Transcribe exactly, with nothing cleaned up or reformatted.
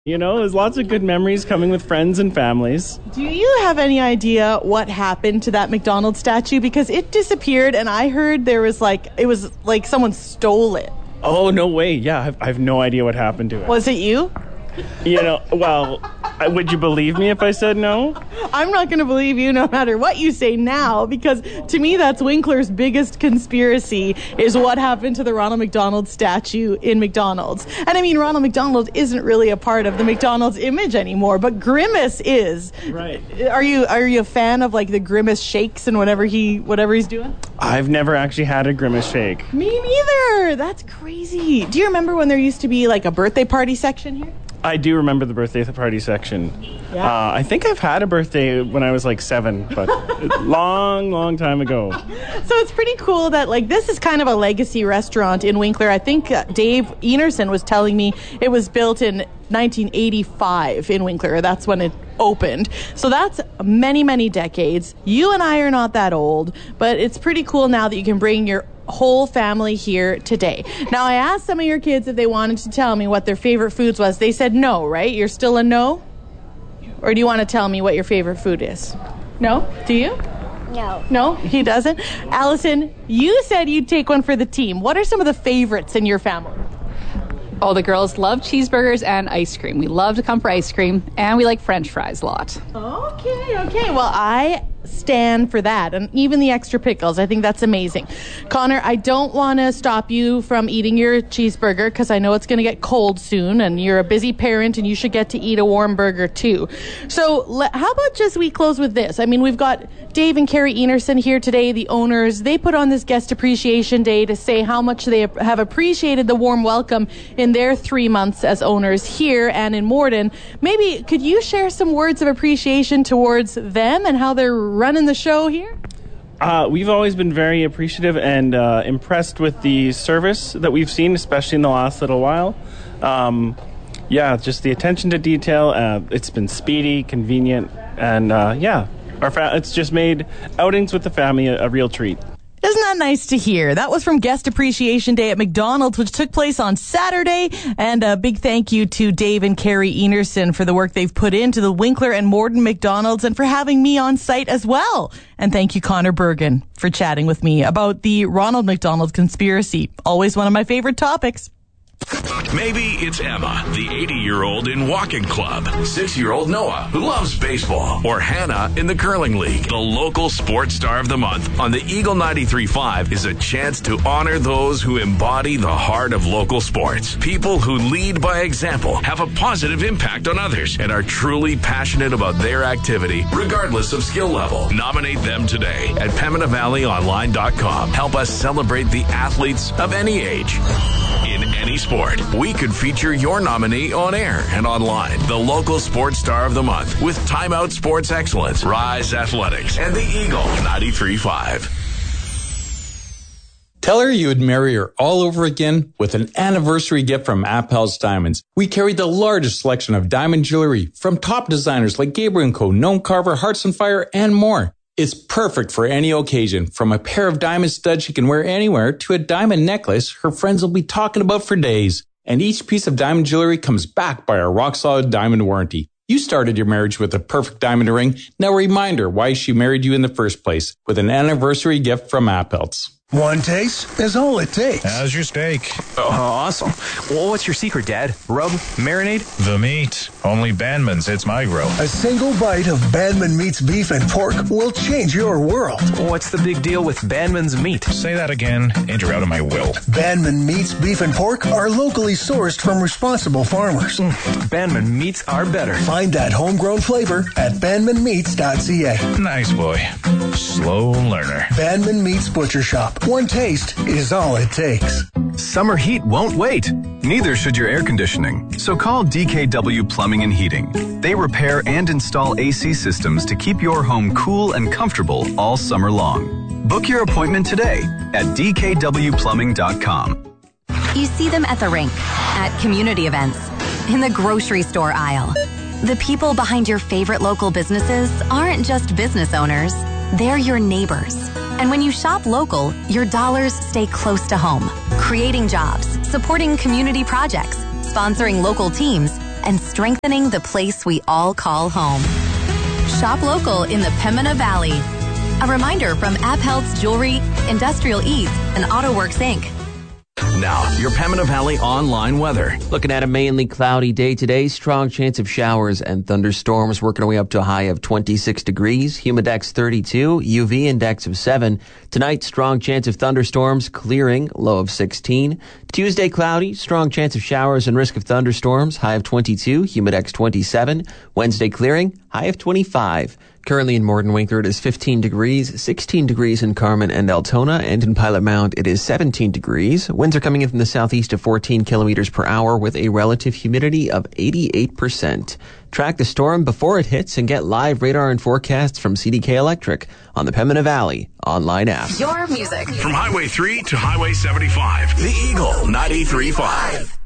You know, there's lots of good memories coming with friends and families. Do you have any idea what happened to that McDonald's statue? Because it disappeared, and I heard there was like, it was like someone stole it. Oh, no way. Yeah, I have, I have no idea what happened to it. Was it you? You know, well, would you believe me if I said no? I'm not going to believe you no matter what you say now, because to me that's Winkler's biggest conspiracy is what happened to the Ronald McDonald statue in McDonald's. And I mean, Ronald McDonald isn't really a part of the McDonald's image anymore, but Grimace is. Right. Are you are you a fan of like the Grimace shakes and whatever he whatever he's doing? I've never actually had a Grimace shake. Me neither. That's crazy. Do you remember when there used to be like a birthday party section here? I do remember the birthday party section. Yeah. Uh, I think I've had a birthday when I was like seven, but long, long time ago. So it's pretty cool that like this is kind of a legacy restaurant in Winkler. I think uh, Dave Enerson was telling me it was built in nineteen eighty-five in Winkler. That's when it opened. So that's many, many decades. You and I are not that old, but it's pretty cool now that you can bring your whole family here today. Now, I asked some of your kids if they wanted to tell me what their favorite foods was. They said no, right? You're still a no? Or do you want to tell me what your favorite food is? No? Do you? No. No, he doesn't. Allison, you said you'd take one for the team. What are some of the favorites in your family? Oh, the girls love cheeseburgers and ice cream. We love to come for ice cream, and we like French fries a lot. Okay, okay. Well, I stand for that, and even the extra pickles. I think that's amazing. Connor, I don't want to stop you from eating your cheeseburger because I know it's going to get cold soon, and you're a busy parent, and you should get to eat a warm burger too. So le- how about just we close with this? I mean, we've got Dave and Carrie Enerson here today, the owners. They put on this Guest Appreciation Day to say how much they have appreciated the warm welcome in their three months as owners here and in Morden. Maybe could you share some words of appreciation towards them and how they're running the show here? Uh, we've always been very appreciative and uh, impressed with the service that we've seen, especially in the last little while. Um, yeah, just the attention to detail. Uh, it's been speedy, convenient, and uh, yeah, our fa- it's just made outings with the family a, a real treat. Isn't that nice to hear? That was from Guest Appreciation Day at McDonald's, which took place on Saturday. And a big thank you to Dave and Carrie Enerson for the work they've put into the Winkler and Morden McDonald's and for having me on site as well. And thank you, Connor Bergen, for chatting with me about the Ronald McDonald conspiracy. Always one of my favorite topics. Maybe it's Emma, the eighty-year-old in walking club, six-year-old Noah, who loves baseball, or Hannah in the curling league. The local sports star of the month on the Eagle ninety-three point five is a chance to honor those who embody the heart of local sports. People who lead by example, have a positive impact on others, and are truly passionate about their activity, regardless of skill level. Nominate them today at Pembina Valley Online dot com. Help us celebrate the athletes of any age. In any sport, we could feature your nominee on air and online. The local sports star of the month with Time Out Sports Excellence, Rise Athletics, and the Eagle ninety-three point five. Tell her you would marry her all over again with an anniversary gift from Appel's Diamonds. We carry the largest selection of diamond jewelry from top designers like Gabriel and Co, Gnome Carver, Hearts and Fire, and more. It's perfect for any occasion, from a pair of diamond studs she can wear anywhere to a diamond necklace her friends will be talking about for days. And each piece of diamond jewelry comes backed by our rock-solid diamond warranty. You started your marriage with a perfect diamond ring. Now remind her why she married you in the first place with an anniversary gift from Appel's. One taste is all it takes. How's your steak? Oh, awesome. Well, what's your secret, Dad? Rub? Marinade? The meat. Only Bandman's hits my grill. A single bite of Bandman Meat's beef and pork will change your world. What's the big deal with Bandman's meat? Say that again, and you're out of my will. Bandman Meat's beef and pork are locally sourced from responsible farmers. Mm, Bandman Meats are better. Find that homegrown flavor at bandman meats dot c a. Nice boy. Slow learner. Bandman Meats Butcher Shop. One taste is all it takes. Summer heat won't wait. Neither should your air conditioning. So call D K W Plumbing and Heating. They repair and install A C systems to keep your home cool and comfortable all summer long. Book your appointment today at d k w plumbing dot com. You see them at the rink, at community events, in the grocery store aisle. The people behind your favorite local businesses aren't just business owners. They're your neighbors. And when you shop local, your dollars stay close to home, creating jobs, supporting community projects, sponsoring local teams, and strengthening the place we all call home. Shop local in the Pembina Valley. A reminder from AppHealth's Jewelry, Industrial Eats, and AutoWorks Incorporated. Now, your Pembina Valley online weather. Looking at a mainly cloudy day today. Strong chance of showers and thunderstorms, working our way up to a high of twenty-six degrees. Humidex thirty-two, U V index of seven. Tonight, strong chance of thunderstorms, clearing, low of sixteen. Tuesday, cloudy, strong chance of showers and risk of thunderstorms, high of twenty-two, Humidex twenty-seven. Wednesday, clearing, high of twenty-five. Currently in Morden Winkler, it is fifteen degrees, sixteen degrees in Carmen and Altona, and in Pilot Mound, it is seventeen degrees. Winds are coming in from the southeast of fourteen kilometers per hour with a relative humidity of eighty-eight percent. Track the storm before it hits and get live radar and forecasts from C D K Electric on the Pembina Valley online app. Your music. From Highway three to Highway seventy-five, the Eagle ninety-three point five.